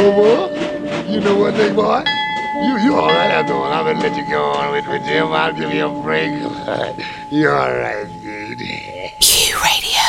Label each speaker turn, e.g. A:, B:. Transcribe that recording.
A: Over. You know what, big boy? You all right? I'm gonna let you go on with Jim. I'll give you a break. You all right, dude?
B: Q Radio.